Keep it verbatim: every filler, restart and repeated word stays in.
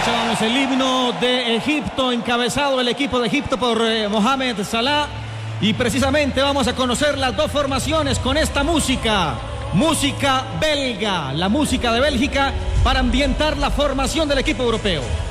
Escuchábamos el himno de Egipto, encabezado el equipo de Egipto por eh, Mohamed Salah. Y precisamente vamos a conocer las dos formaciones con esta música. Música belga, la música de Bélgica para ambientar la formación del equipo europeo.